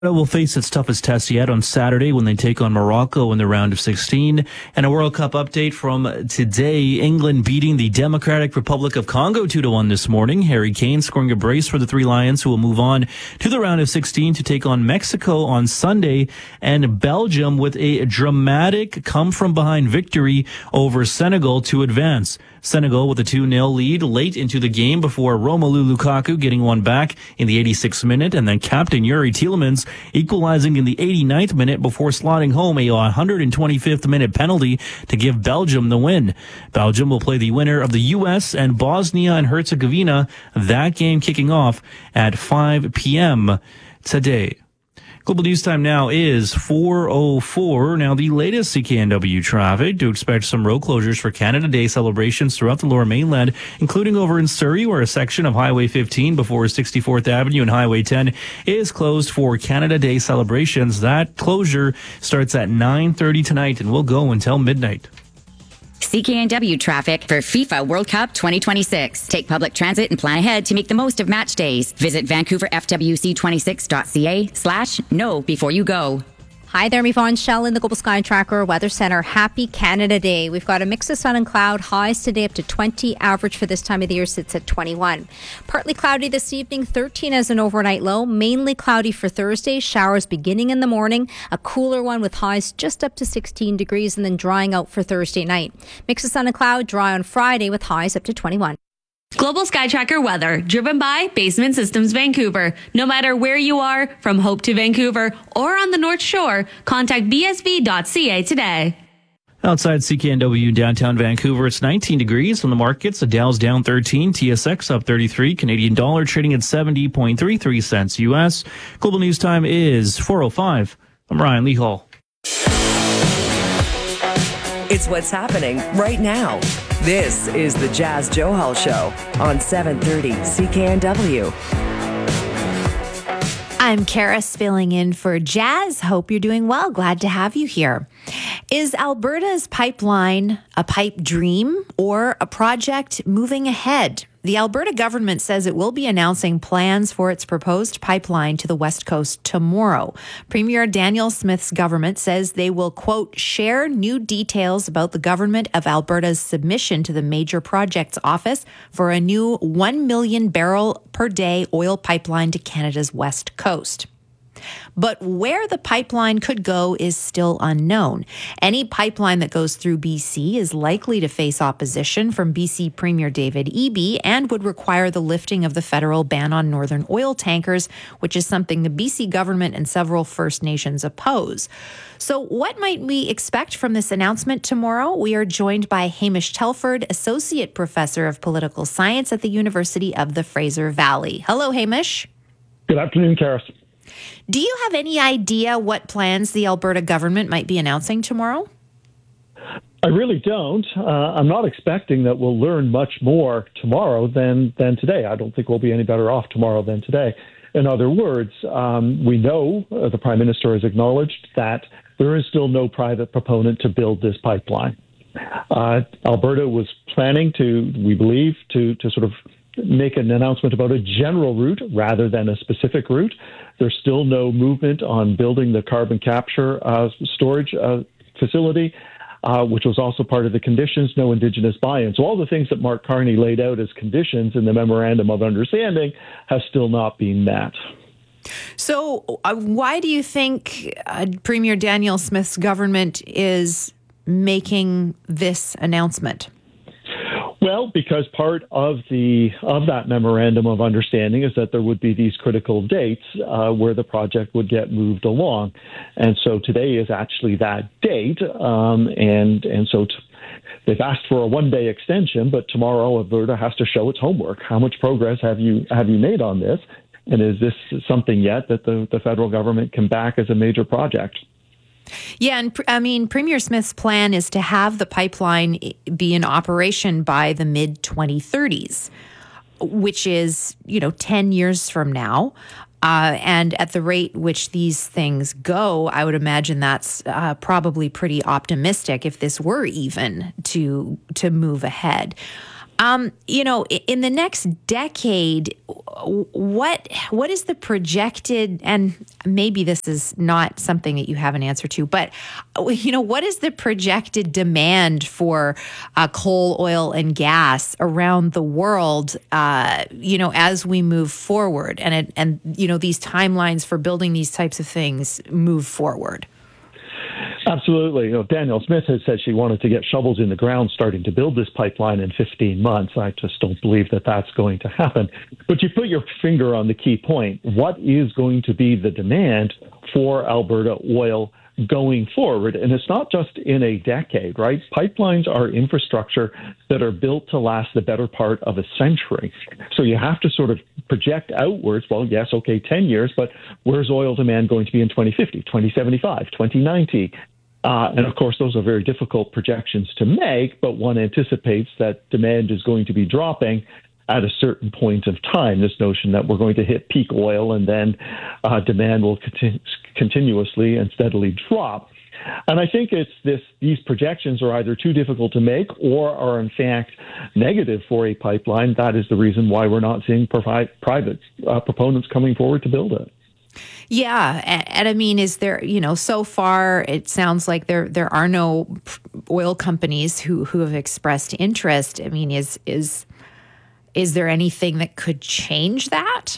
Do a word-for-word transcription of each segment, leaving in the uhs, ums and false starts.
will face its toughest test yet on Saturday when they take on Morocco in the round of sixteen. And a World Cup update from today. England beating the Democratic Republic of Congo two to one this morning. Harry Kane scoring a brace for the Three Lions, who will move on to the round of sixteen to take on Mexico on Sunday. And Belgium with a dramatic come-from-behind victory over Senegal to advance. Senegal with a two nil lead late into the game before Romelu Lukaku getting one back in the eighty-sixth minute, and then captain Yuri Tielemans equalizing in the eighty-ninth minute before slotting home a one hundred twenty-fifth minute penalty to give Belgium the win. Belgium will play the winner of the U S and Bosnia and Herzegovina, that game kicking off at five p.m. today. Global News Time now is four oh four. Now, the latest C K N W traffic. Do expect some road closures for Canada Day celebrations throughout the Lower Mainland, including over in Surrey, where a section of Highway fifteen before sixty-fourth Avenue and Highway ten is closed for Canada Day celebrations. That closure starts at nine thirty tonight and will go until midnight. C K N W traffic for FIFA World Cup twenty twenty-six. Take public transit and plan ahead to make the most of match days. Visit vancouver f w c twenty-six dot c a slash know before you go. Hi there, I'm Yvonne Shell in the Global Sky Tracker Weather Center. Happy Canada Day. We've got a mix of sun and cloud. Highs today up to twenty. Average for this time of the year sits at twenty-one. Partly cloudy this evening, thirteen as an overnight low. Mainly cloudy for Thursday. Showers beginning in the morning. A cooler one with highs just up to sixteen degrees and then drying out for Thursday night. Mix of sun and cloud. Dry on Friday with highs up to twenty-one. Global Sky Tracker weather, driven by Basement Systems Vancouver. No matter where you are, from Hope to Vancouver or on the North Shore, contact b s v dot c a today. Outside C K N W downtown Vancouver, it's nineteen degrees on the markets. The Dow's down thirteen, T S X up thirty-three, Canadian dollar trading at seventy point three three cents U S. Global News Time is four oh five. I'm Ryan Lee Hall. It's what's happening right now. This is the Jazz Johal Show on seven thirty C K N W. I'm Karis filling in for Jazz. Hope you're doing well. Glad to have you here. Is Alberta's pipeline a pipe dream or a project moving ahead? The Alberta government says it will be announcing plans for its proposed pipeline to the West Coast tomorrow. Premier Danielle Smith's government says they will, quote, share new details about the government of Alberta's submission to the Major Projects Office for a new one million barrel per day oil pipeline to Canada's West Coast. But where the pipeline could go is still unknown. Any pipeline that goes through B C is likely to face opposition from B C Premier David Eby and would require the lifting of the federal ban on northern oil tankers, which is something the B C government and several First Nations oppose. So what might we expect from this announcement tomorrow? We are joined by Hamish Telford, Associate Professor of Political Science at the University of the Fraser Valley. Hello, Hamish. Good afternoon, Karis. Do you have any idea what plans the Alberta government might be announcing tomorrow? I really don't. Uh, I'm not expecting that we'll learn much more tomorrow than, than today. I don't think we'll be any better off tomorrow than today. In other words, um, we know uh, the Prime Minister has acknowledged that there is still no private proponent to build this pipeline. Uh, Alberta was planning to, we believe, to, to sort of make an announcement about a general route rather than a specific route. There's still no movement on building the carbon capture uh, storage uh, facility, uh, which was also part of the conditions, no Indigenous buy-in. So all the things that Mark Carney laid out as conditions in the Memorandum of Understanding have still not been met. So uh, why do you think uh, Premier Danielle Smith's government is making this announcement? Well, because part of the of that memorandum of understanding is that there would be these critical dates uh, where the project would get moved along, and so today is actually that date, um, and and so t- they've asked for a one-day extension, but tomorrow Alberta has to show its homework. How much progress have you have you made on this, and is this something yet that the, the federal government can back as a major project? Yeah, and I mean, Premier Smith's plan is to have the pipeline be in operation by the mid twenty thirties, which is, you know, ten years from now. Uh, and at the rate which these things go, I would imagine that's uh, probably pretty optimistic if this were even to to move ahead. Um, you know, in the next decade, what what is the projected, and maybe this is not something that you have an answer to, but, you know, what is the projected demand for uh, coal, oil, and gas around the world, uh, you know, as we move forward and, it, and, you know, these timelines for building these types of things move forward? Absolutely. You know, Danielle Smith has said she wanted to get shovels in the ground starting to build this pipeline in fifteen months. I just don't believe that that's going to happen. But you put your finger on the key point. What is going to be the demand for Alberta oil going forward? And it's not just in a decade, right? Pipelines are infrastructure that are built to last the better part of a century. So you have to sort of project outwards. Well, yes, okay, ten years, but where's oil demand going to be in twenty fifty, twenty seventy-five, twenty ninety? Uh, and of course, those are very difficult projections to make, but one anticipates that demand is going to be dropping at a certain point of time. This notion that we're going to hit peak oil and then uh, demand will continu- continuously and steadily drop. And I think it's this, these projections are either too difficult to make or are in fact negative for a pipeline. That is the reason why we're not seeing provide, private uh, proponents coming forward to build it. Yeah. And, and I mean, is there, you know, so far it sounds like there there are no oil companies who, who have expressed interest. I mean, is is is there anything that could change that?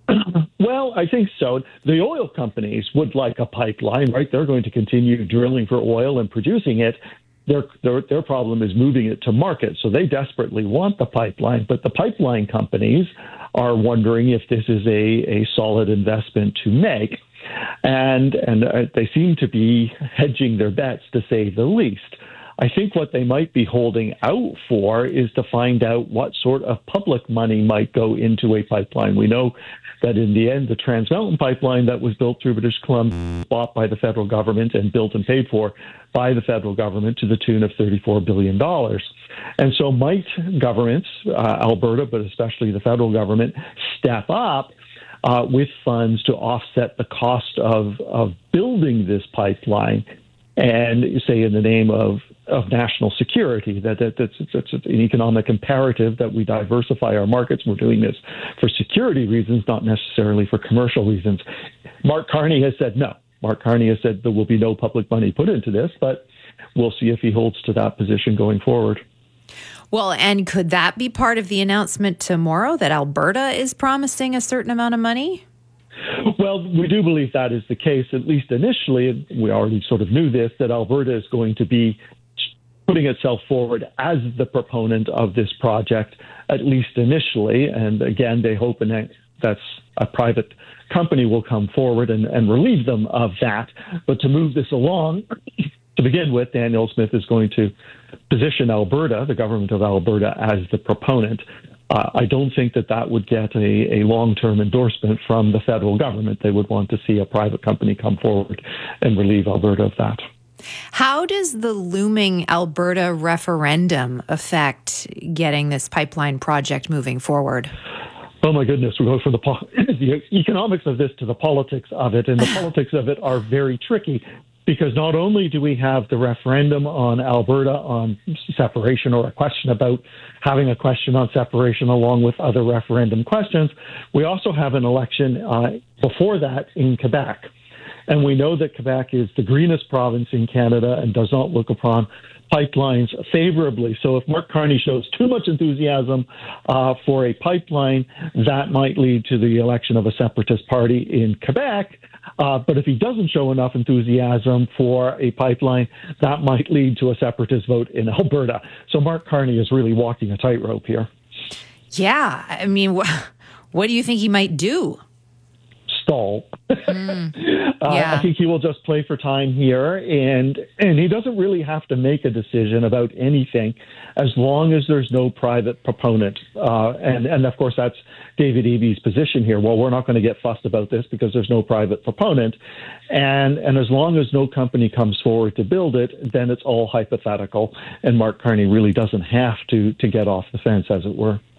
Well, I think so. The oil companies would like a pipeline, right? They're going to continue drilling for oil and producing it. Their, their, their problem is moving it to market. So they desperately want the pipeline, but the pipeline companies are wondering if this is a, a solid investment to make. And, and uh, they seem to be hedging their bets, to say the least. I think what they might be holding out for is to find out what sort of public money might go into a pipeline. We know that in the end, the Trans Mountain pipeline that was built through British Columbia was bought by the federal government and built and paid for by the federal government to the tune of thirty-four billion dollars. And so might governments, uh, Alberta, but especially the federal government, step up uh, with funds to offset the cost of, of building this pipeline, and say in the name of of national security, that, that that's, that's an economic imperative that we diversify our markets. We're doing this for security reasons, not necessarily for commercial reasons. Mark Carney has said no. Mark Carney has said there will be no public money put into this, but we'll see if he holds to that position going forward. Well, and could that be part of the announcement tomorrow that Alberta is promising a certain amount of money? Well, we do believe that is the case, at least initially. We already sort of knew this, that Alberta is going to be putting itself forward as the proponent of this project, at least initially. And again, they hope that that's a private company will come forward and, and relieve them of that. But to move this along, to begin with, Danielle Smith is going to position Alberta, the government of Alberta, as the proponent. Uh, I don't think that that would get a, a long-term endorsement from the federal government. They would want to see a private company come forward and relieve Alberta of that. How does the looming Alberta referendum affect getting this pipeline project moving forward? Oh, my goodness. We go from the, po- the economics of this to the politics of it. And the politics of it are very tricky, because not only do we have the referendum on Alberta on separation, or a question about having a question on separation along with other referendum questions, we also have an election uh, before that in Quebec. And we know that Quebec is the greenest province in Canada and does not look upon pipelines favorably. So if Mark Carney shows too much enthusiasm uh, for a pipeline, that might lead to the election of a separatist party in Quebec. Uh, but if he doesn't show enough enthusiasm for a pipeline, that might lead to a separatist vote in Alberta. So Mark Carney is really walking a tightrope here. Yeah. I mean, wh- what do you think he might do? Stall. Mm, yeah. uh, I think he will just play for time here, and and he doesn't really have to make a decision about anything as long as there's no private proponent. Uh, and, and of course, that's David Eby's position here. Well, we're not going to get fussed about this because there's no private proponent. And, and as long as no company comes forward to build it, then it's all hypothetical. And Mark Carney really doesn't have to, to get off the fence, as it were.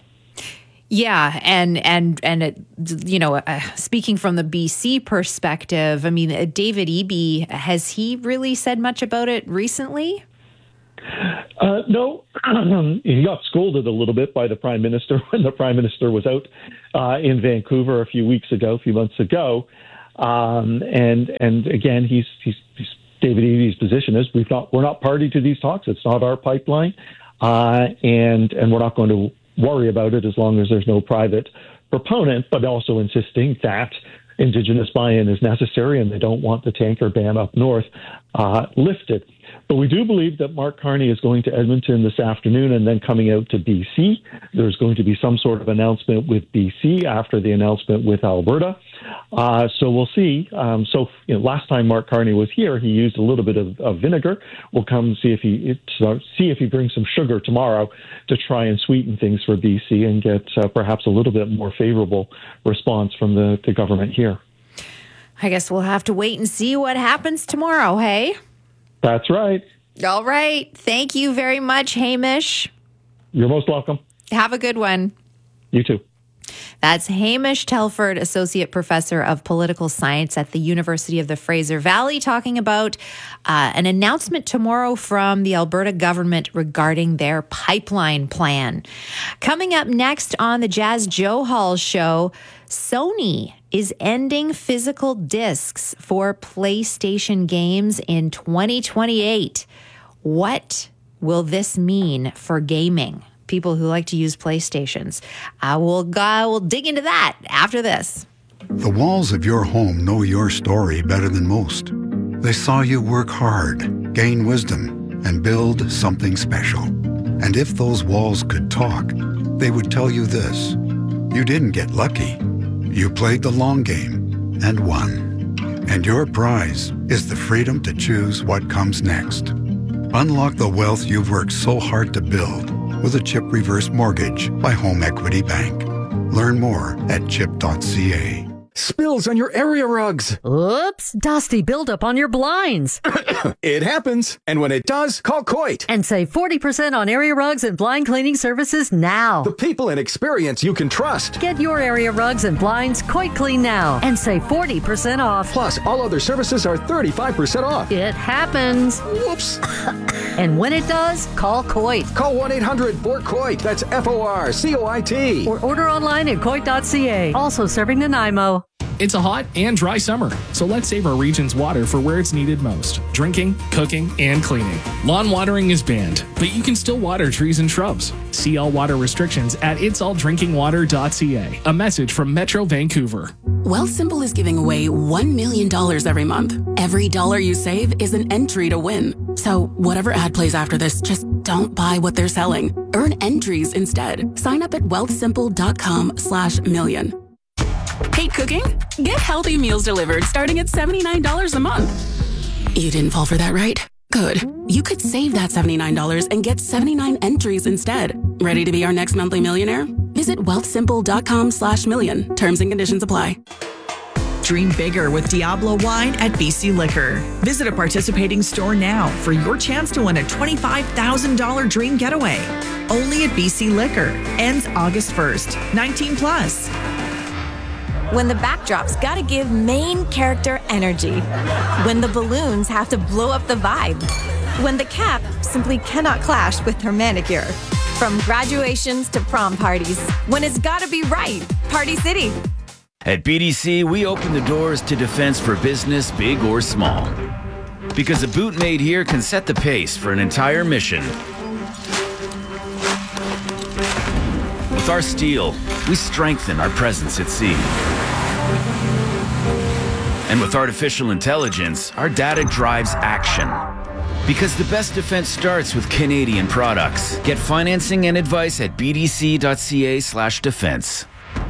Yeah, and and and it, you know, uh, speaking from the B C perspective, I mean, uh, David Eby, has he really said much about it recently? Uh, no, he got scolded a little bit by the Prime Minister when the Prime Minister was out uh, in Vancouver a few weeks ago, a few months ago. Um, and and again, he's, he's, he's David Eve's position is we've not we're not party to these talks. It's not our pipeline, uh, and and we're not going to worry about it as long as there's no private proponent. But also insisting that Indigenous buy-in is necessary, and they don't want the tanker ban up north uh, lifted. But we do believe that Mark Carney is going to Edmonton this afternoon and then coming out to B C. There's going to be some sort of announcement with B C after the announcement with Alberta. Uh, so we'll see. Um, so you know, last time Mark Carney was here, he used a little bit of, of vinegar. We'll come see if he it, see if he brings some sugar tomorrow to try and sweeten things for B C and get uh, perhaps a little bit more favorable response from the, the government here. I guess we'll have to wait and see what happens tomorrow, hey? That's right. All right. Thank you very much, Hamish. You're most welcome. Have a good one. You too. That's Hamish Telford, Associate Professor of Political Science at the University of the Fraser Valley, talking about uh, an announcement tomorrow from the Alberta government regarding their pipeline plan. Coming up next on the Jazz Johal Show, Sony is ending physical discs for PlayStation games in twenty twenty-eight. What will this mean for gaming? People who like to use PlayStations. Uh, we'll, uh, we'll dig into that after this. The walls of your home know your story better than most. They saw you work hard, gain wisdom, and build something special. And if those walls could talk, they would tell you this. You didn't get lucky. You played the long game and won. And your prize is the freedom to choose what comes next. Unlock the wealth you've worked so hard to build with a CHIP Reverse Mortgage by Home Equity Bank. Learn more at chip dot c a. Spills on your area rugs. Oops, dusty buildup on your blinds. It happens. And when it does, call Coit. And save forty percent on area rugs and blind cleaning services now. The people and experience you can trust. Get your area rugs and blinds Coit Clean now and save forty percent off. Plus, all other services are thirty-five percent off. It happens. Whoops. And when it does, call Coit. Call one eight hundred four coit. That's F O R C O I T. Or order online at coit dot c a. Also serving Nanaimo. It's a hot and dry summer, so let's save our region's water for where it's needed most. Drinking, cooking, and cleaning. Lawn watering is banned, but you can still water trees and shrubs. See all water restrictions at its all drinking water dot c a. A message from Metro Vancouver. Wealthsimple is giving away one million dollars every month. Every dollar you save is an entry to win. So whatever ad plays after this, just don't buy what they're selling. Earn entries instead. Sign up at wealthsimple dot com slash million. Hate cooking? Get healthy meals delivered starting at seventy-nine dollars a month. You didn't fall for that, right? Good. You could save that seventy-nine dollars and get seventy-nine entries instead. Ready to be our next monthly millionaire? Visit wealthsimple dot com slash million. Terms and conditions apply. Dream bigger with Diablo Wine at B C Liquor. Visit a participating store now for your chance to win a twenty-five thousand dollars dream getaway. Only at B C Liquor. Ends August first. nineteen plus. When the backdrop's gotta give main character energy. When the balloons have to blow up the vibe. When the cap simply cannot clash with her manicure. From graduations to prom parties. When it's gotta be right. Party City. At B D C, we open the doors to defense for business, big or small. Because a boot made here can set the pace for an entire mission. With our steel, we strengthen our presence at sea. And with artificial intelligence, our data drives action. Because the best defense starts with Canadian products. Get financing and advice at b d c dot c a slash defense.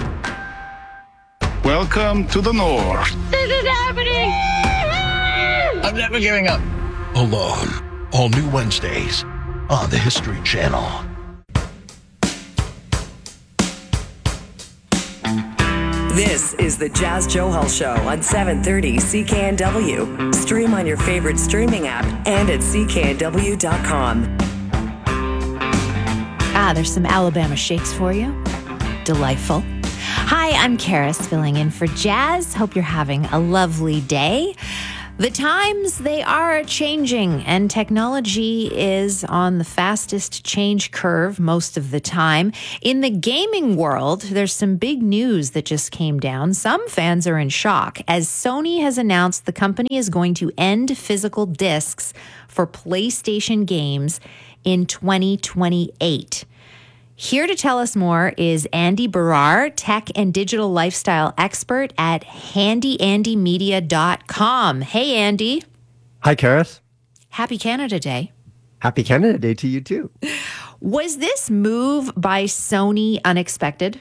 Welcome to the North. This is happening! I'm never giving up. Alone. All new Wednesdays on the History Channel. This is the Jazz Johal Show on seven thirty C K N W. Stream on your favorite streaming app and at c k n w dot com. Ah, there's some Alabama shakes for you. Delightful. Hi, I'm Karis, filling in for Jazz. Hope you're having a lovely day. The times, they are changing, and technology is on the fastest change curve most of the time. In the gaming world, there's some big news that just came down. Some fans are in shock as Sony has announced the company is going to end physical discs for PlayStation games in twenty twenty-eight. Here to tell us more is Andy Barrar, tech and digital lifestyle expert at handy andy media dot com. Hey, Andy. Hi, Karis. Happy Canada Day. Happy Canada Day to you, too. Was this move by Sony unexpected?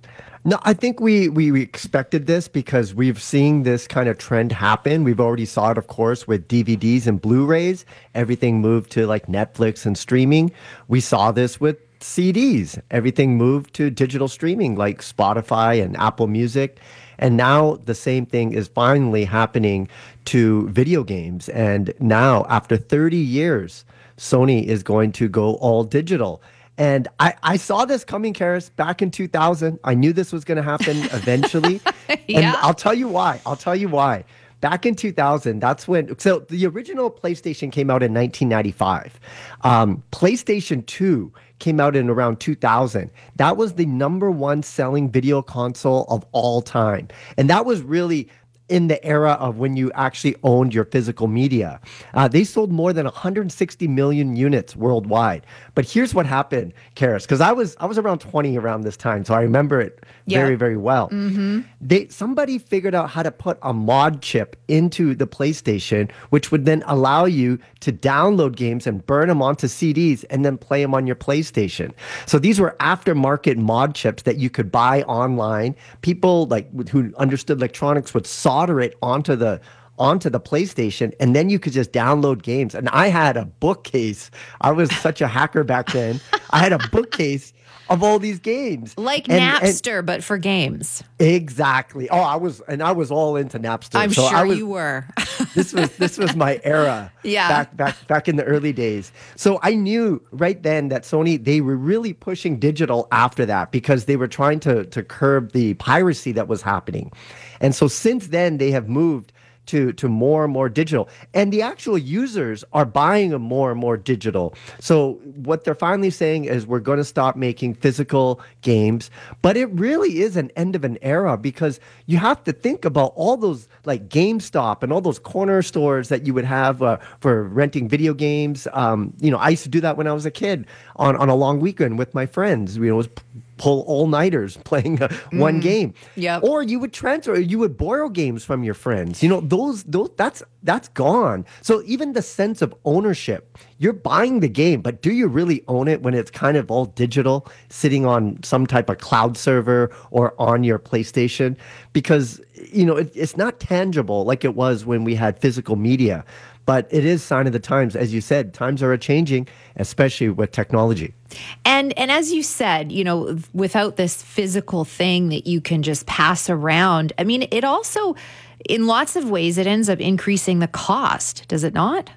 No, I think we, we, we expected this because we've seen this kind of trend happen. We've already saw it, of course, with D V Ds and Blu-rays. Everything moved to like Netflix and streaming. We saw this with C Ds. Everything moved to digital streaming like Spotify and Apple Music. And now the same thing is finally happening to video games. And now, after thirty years, Sony is going to go all digital. And I, I saw this coming, Karis, back in two thousand. I knew this was going to happen eventually. Yeah. And I'll tell you why. I'll tell you why. Back in two thousand, that's when, so the original PlayStation came out in nineteen ninety-five. Um, PlayStation two came out in around two thousand. That was the number one selling video console of all time. And that was really in the era of when you actually owned your physical media. Uh, they sold more than one hundred sixty million units worldwide. But here's what happened, Karis, because I was I was around twenty around this time, so I remember it Yeah. very, very well. Mm-hmm. They somebody figured out how to put a mod chip into the PlayStation, which would then allow you to download games and burn them onto C Ds and then play them on your PlayStation. So these were aftermarket mod chips that you could buy online. People like who understood electronics would solder it onto the onto the PlayStation, and then you could just download games. And I had a bookcase. I was such a hacker back then. I had a bookcase of all these games. Like And- and- Napster, but for games. Exactly. Oh, I was, and I was all into Napster. I'm So sure I was, you were. this was this was my era. Yeah. Back back back in the early days. So I knew right then that Sony, they were really pushing digital after that because they were trying to to curb the piracy that was happening. And so since then they have moved to to more and more digital, and the actual users are buying them more and more digital. So what they're finally saying is we're going to stop making physical games, but it really is an end of an era because you have to think about all those like GameStop and all those corner stores that you would have uh, for renting video games. Um, you know, I used to do that when I was a kid on on a long weekend with my friends. You know, it was pull all-nighters playing uh, one Mm. game. Yep. Or you would transfer, you would borrow games from your friends. You know, those those that's that's gone. So even the sense of ownership, you're buying the game, but do you really own it when it's kind of all digital, sitting on some type of cloud server or on your PlayStation? Because, you know, it, it's not tangible like it was when we had physical media. But it is sign of the times. As you said, times are changing, especially with technology. And and as you said, you know, without this physical thing that you can just pass around, I mean, it also, in lots of ways, it ends up increasing the cost, does it not?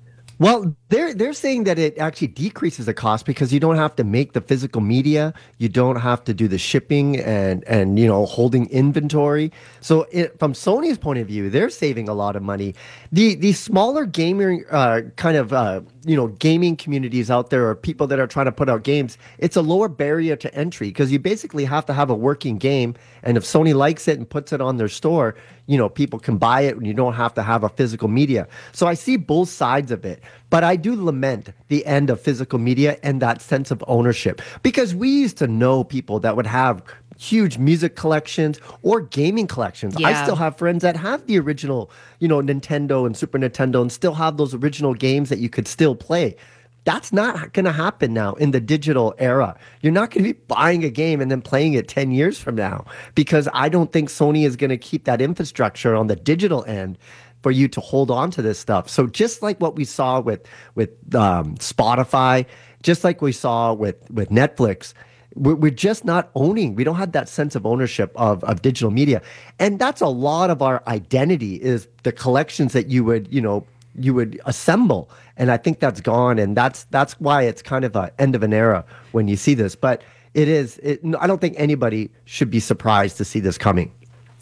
Well, they're they're saying that it actually decreases the cost because you don't have to make the physical media, you don't have to do the shipping and and you know holding inventory. So it, from Sony's point of view, they're saving a lot of money. The the smaller gaming uh, kind of uh, you know gaming communities out there or people that are trying to put out games, it's a lower barrier to entry because you basically have to have a working game, and if Sony likes it and puts it on their store, you know people can buy it and you don't have to have a physical media. So I see both sides of it. But I do lament the end of physical media and that sense of ownership because we used to know people that would have huge music collections or gaming collections. I Yeah. still have friends that have the original, you know, Nintendo and Super Nintendo and still have those original games that you could still play. That's not going to happen now in the digital era. You're not going to be buying a game and then playing it ten years from now because I don't think Sony is going to keep that infrastructure on the digital end for you to hold on to this stuff. So just like what we saw with with um, Spotify, just like we saw with with Netflix, we're, we're just not owning. We don't have that sense of ownership of of digital media, and that's a lot of our identity is the collections that you would you know you would assemble, and I think that's gone, and that's that's why it's kind of an end of an era when you see this. But it is. It, I don't think anybody should be surprised to see this coming. And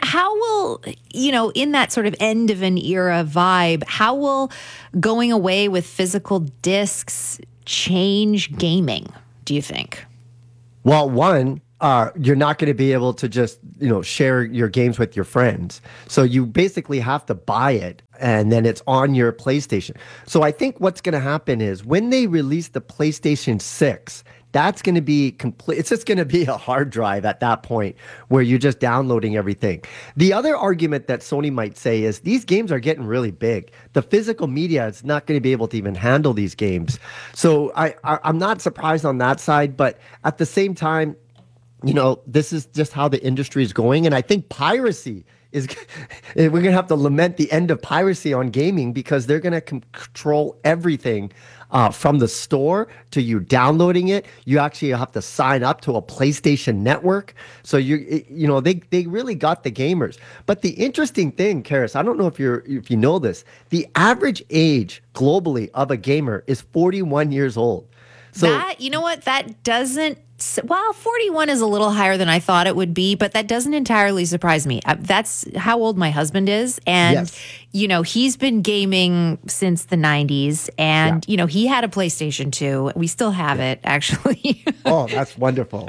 how will, you know, in that sort of end of an era vibe, how will going away with physical discs change gaming, do you think? Well, one, uh, you're not going to be able to just, you know, share your games with your friends. So you basically have to buy it and then it's on your PlayStation. So I think what's going to happen is when they release the PlayStation six, that's going to be complete. It's just going to be a hard drive at that point where you're just downloading everything. The other argument that Sony might say is these games are getting really big. The physical media is not going to be able to even handle these games. So I, I, I'm not surprised on that side. But at the same time, you know, this is just how the industry is going. And I think piracy is, we're going to have to lament the end of piracy on gaming because they're going to c- control everything. Uh, from the store to you downloading it, you actually have to sign up to a PlayStation Network. So you you know they they really got the gamers. But the interesting thing, Karis, I don't know if you're if you know this, the average age globally of a gamer is forty-one years old. So that, you know what, that doesn't, well, forty-one is a little higher than I thought it would be, but that doesn't entirely surprise me. Uh, That's how old my husband is. And, Yes. you know, he's been gaming since the nineties and, you know, he had a PlayStation two. We still have it, actually. oh, that's wonderful.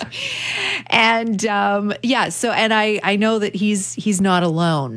And um, yeah, so and I I know that he's he's not alone.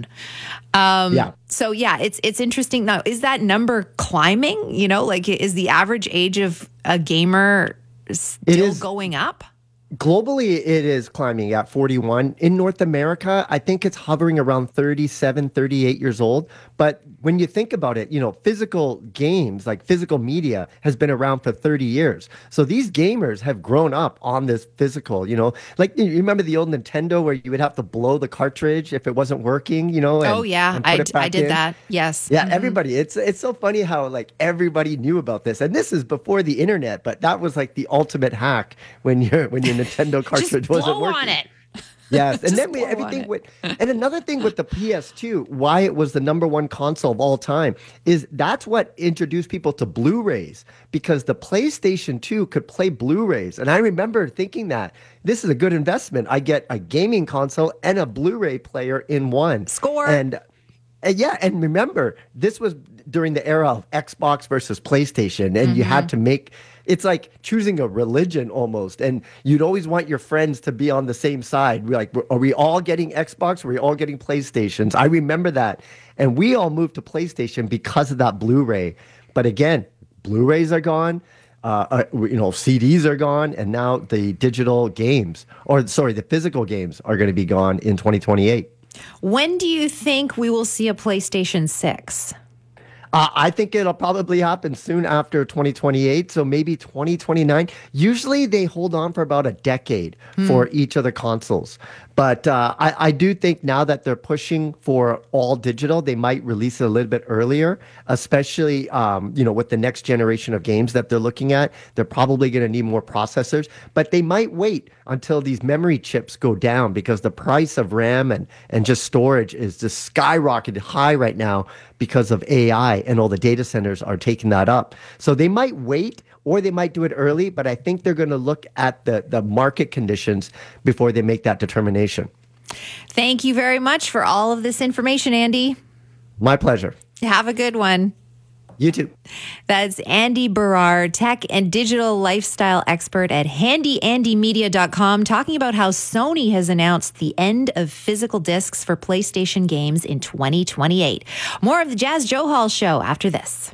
Um, Yeah. So yeah, it's it's interesting. Now, is that number climbing? You know, like is the average age of a gamer still is. going up? Globally, it is climbing at forty-one. In North America, I think it's hovering around thirty-seven, thirty-eight years old. But when you think about it, you know, physical games, like physical media, has been around for thirty years. So these gamers have grown up on this physical, you know, like you remember the old Nintendo where you would have to blow the cartridge if it wasn't working, you know? And, oh yeah, and put I, it d- back I did in. that. Yes. Yeah, Mhm. everybody. It's it's so funny how like everybody knew about this, and this is before the internet. But that was like the ultimate hack when your when your Nintendo cartridge Just wasn't blow working. on it. Yes, and Just then we blow on everything it. with, and another thing with the P S two, why it was the number one console of all time is that's what introduced people to Blu-rays because the PlayStation two could play Blu-rays, and I remember thinking that this is a good investment. I get a gaming console and a Blu-ray player in one. Score. And and yeah, and remember, this was during the era of Xbox versus PlayStation, and you had to make, it's like choosing a religion almost, and you'd always want your friends to be on the same side. We're like, are we all getting Xbox? Are we all getting PlayStations? I remember that, and we all moved to PlayStation because of that Blu-ray. But again, Blu-rays are gone. Uh, uh, you know, C Ds are gone, and now the digital games, or sorry, the physical games are going to be gone in twenty twenty-eight. When do you think we will see a PlayStation six? Uh, I think it'll probably happen soon after twenty twenty-eight, so maybe twenty twenty-nine. Usually they hold on for about a decade Hmm. for each of the consoles. But uh, I, I do think now that they're pushing for all digital, they might release it a little bit earlier, especially um, you know, with the next generation of games that they're looking at. They're probably going to need more processors, but they might wait until these memory chips go down because the price of RAM and, and just storage is just skyrocketed high right now because of A I, and all the data centers are taking that up. So they might wait or they might do it early, but I think they're going to look at the, the market conditions before they make that determination. Thank you very much for all of this information, Andy. My pleasure. Have a good one. You too. That's Andy Berard, tech and digital lifestyle expert at handy andy media dot com, talking about how Sony has announced the end of physical discs for PlayStation games in twenty twenty-eight. More of the Jazz Joe Hall Show after this.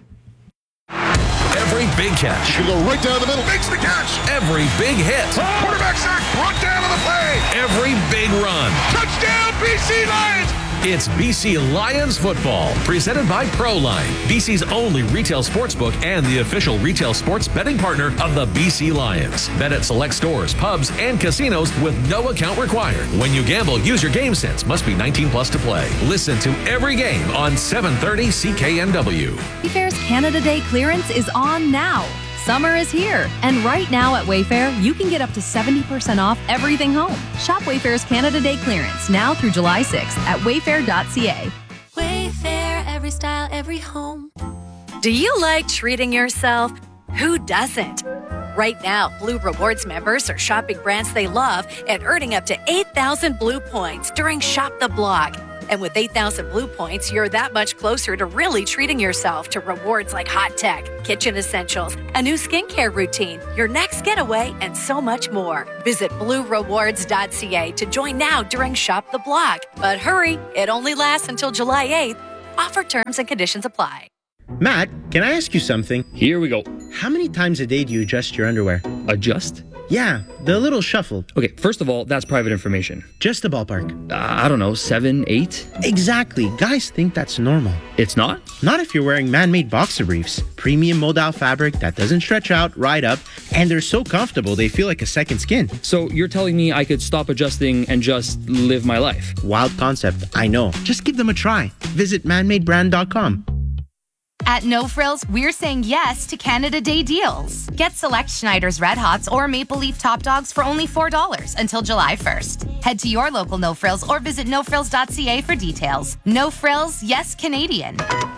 Every big catch. You can go right down the middle. Makes the catch. Every big hit. Quarterback sack. Brought down on the play. Every big run. Touchdown, B C Lions. It's B C Lions football, presented by ProLine, B C's only retail sportsbook and the official retail sports betting partner of the B C Lions. Bet at select stores, pubs, and casinos with no account required. When you gamble, use your game sense. Must be nineteen plus to play. Listen to every game on seven thirty C K N W. Wayfair's Canada Day clearance is on now. Summer is here, and right now at Wayfair, you can get up to seventy percent off everything home. Shop Wayfair's Canada Day clearance now through July sixth at wayfair dot c a. Wayfair, every style, every home. Do you like treating yourself? Who doesn't? Right now, Blue Rewards members are shopping brands they love and earning up to eight thousand Blue points during Shop the Block. And with eight thousand Blue points, you're that much closer to really treating yourself to rewards like hot tech, kitchen essentials, a new skincare routine, your next getaway, and so much more. Visit blue rewards dot c a to join now during Shop the Block. But hurry, it only lasts until July eighth. Offer terms and conditions apply. Matt, can I ask you something? Here we go. How many times a day do you adjust your underwear? Adjust? Yeah, the little shuffle. Okay, first of all, that's private information. Just a ballpark. Uh, I don't know, seven, eight? Exactly. Guys think that's normal. It's not? Not if you're wearing man-made boxer briefs. Premium modal fabric that doesn't stretch out, ride up, and they're so comfortable they feel like a second skin. So you're telling me I could stop adjusting and just live my life? Wild concept, I know. Just give them a try. Visit man made brand dot com. At No Frills, we're saying yes to Canada Day deals. Get select Schneider's Red Hots or Maple Leaf Top Dogs for only four dollars until July first. Head to your local No Frills or visit no frills dot c a for details. No Frills, yes Canadian.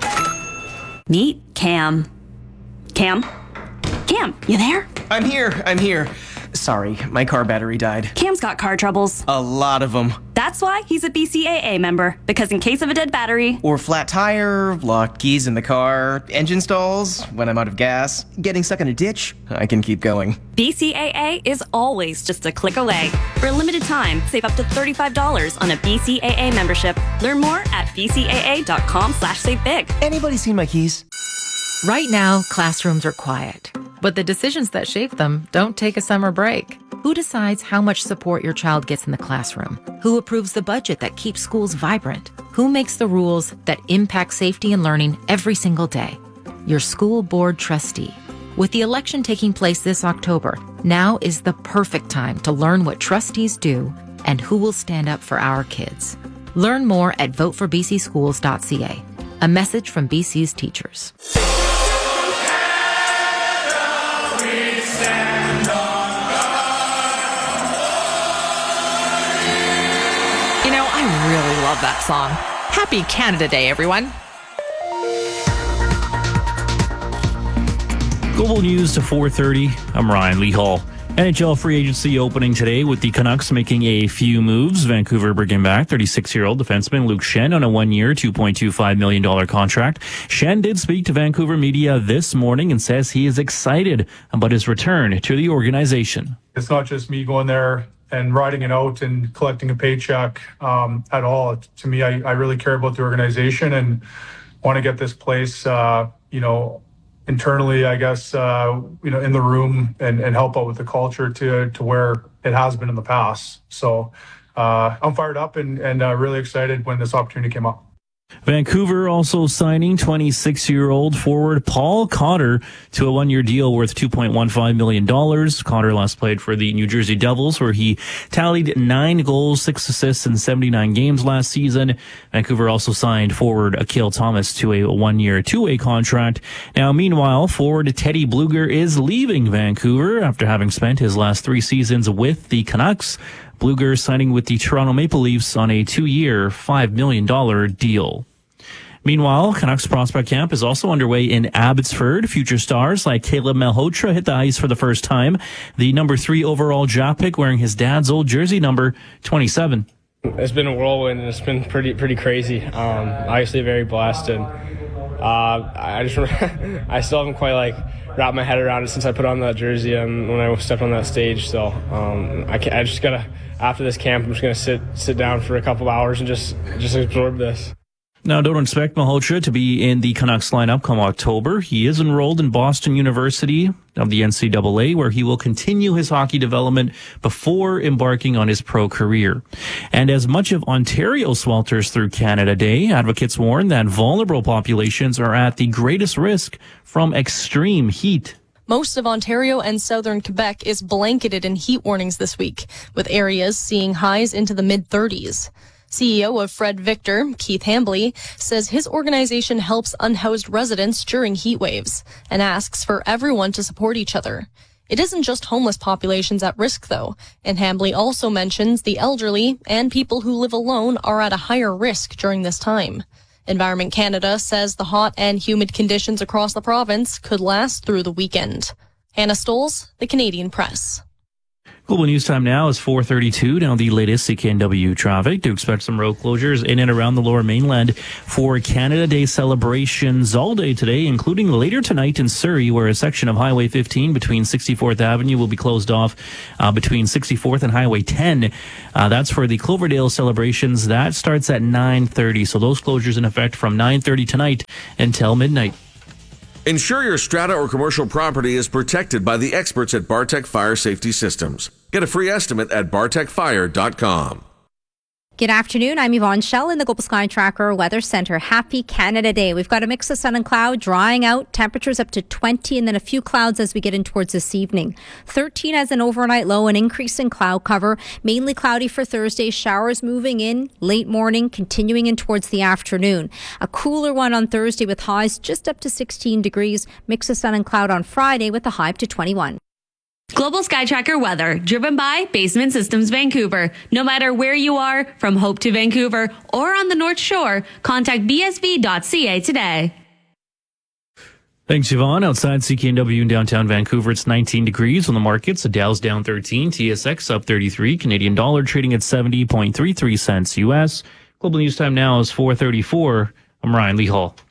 Meet Cam. Cam? Cam, you there? I'm here, I'm here. Sorry, my car battery died. Cam's got car troubles. A lot of them. That's why he's a B C A A member, because in case of a dead battery, or flat tire, locked keys in the car, engine stalls, when I'm out of gas, getting stuck in a ditch, I can keep going. B C A A is always just a click away. For a limited time, save up to thirty-five dollars on a B C A A membership. Learn more at b c a a dot com slash save big. Anybody seen my keys? Right now, classrooms are quiet, but the decisions that shape them don't take a summer break. Who decides how much support your child gets in the classroom? Who approves the budget that keeps schools vibrant? Who makes the rules that impact safety and learning every single day? Your school board trustee. With the election taking place this October, now is the perfect time to learn what trustees do and who will stand up for our kids. Learn more at vote for b c schools dot c a. A message from B C's teachers. You know, I really love that song. Happy Canada Day, everyone. Global News to four thirty. I'm Ryan Lee Hall. N H L free agency opening today with the Canucks making a few moves. Vancouver bringing back thirty-six-year-old defenseman Luke Schenn on a one-year, two point two five million dollars contract. Schenn did speak to Vancouver media this morning and says he is excited about his return to the organization. It's not just me going there and riding it out and collecting a paycheck um, at all. To me, I, I really care about the organization and want to get this place, uh, you know, internally, I guess, uh, you know, in the room and, and help out with the culture to to where it has been in the past. So uh, I'm fired up and, and uh, really excited when this opportunity came up. Vancouver also signing twenty-six-year-old forward Paul Cotter to a one-year deal worth two point one five million dollars. Cotter last played for the New Jersey Devils, where he tallied nine goals, six assists in seventy-nine games last season. Vancouver also signed forward Akil Thomas to a one-year, two-way contract. Now, meanwhile, forward Teddy Bluger is leaving Vancouver after having spent his last three seasons with the Canucks. Bluger signing with the Toronto Maple Leafs on a two-year, five million dollars deal. Meanwhile, Canucks prospect camp is also underway in Abbotsford. Future stars like Caleb Malhotra hit the ice for the first time. The number three overall draft pick wearing his dad's old jersey number, twenty-seven. It's been a whirlwind and it's been pretty pretty crazy. Um, obviously very blessed, and uh, I just I still haven't quite like wrapped my head around it since I put on that jersey and when I stepped on that stage. So um, I, I just gotta. After this camp, I'm just going to sit sit down for a couple hours and just just absorb this. Now, don't expect Malhotra to be in the Canucks lineup come October. He is enrolled in Boston University of the N C double A, where he will continue his hockey development before embarking on his pro career. And as much of Ontario swelters through Canada Day, advocates warn that vulnerable populations are at the greatest risk from extreme heat. Most of Ontario and southern Quebec is blanketed in heat warnings this week, with areas seeing highs into the mid-thirties. C E O of Fred Victor, Keith Hambley, says his organization helps unhoused residents during heat waves and asks for everyone to support each other. It isn't just homeless populations at risk, though, and Hambley also mentions the elderly and people who live alone are at a higher risk during this time. Environment Canada says the hot and humid conditions across the province could last through the weekend. Hannah Stoles, The Canadian Press. Global News Time now is four thirty-two. Now the latest C K N W traffic. To expect some road closures in and around the Lower Mainland for Canada Day celebrations all day today, including later tonight in Surrey, where a section of Highway fifteen between sixty-fourth Avenue will be closed off uh, between sixty-fourth and Highway ten. Uh, that's for the Cloverdale celebrations. That starts at nine thirty. So those closures in effect from nine thirty tonight until midnight. Ensure your strata or commercial property is protected by the experts at Bartech Fire Safety Systems. Get a free estimate at bartech fire dot com. Good afternoon. I'm Yvonne Schell in the Global Sky Tracker Weather Center. Happy Canada Day. We've got a mix of sun and cloud drying out, temperatures up to twenty, and then a few clouds as we get in towards this evening. thirteen as an overnight low, an increase in cloud cover. Mainly cloudy for Thursday. Showers moving in late morning, continuing in towards the afternoon. A cooler one on Thursday with highs just up to sixteen degrees. Mix of sun and cloud on Friday with a high up to twenty-one. Global Sky Tracker weather, driven by Basement Systems Vancouver. No matter where you are, from Hope to Vancouver or on the North Shore, contact b s v dot c a today. Thanks, Yvonne. Outside C K N W in downtown Vancouver, it's nineteen degrees on the markets. The Dow's down thirteen, T S X up thirty-three, Canadian dollar trading at seventy point three three cents U S. Global News Time now is four thirty-four. I'm Ryan Lee Hall.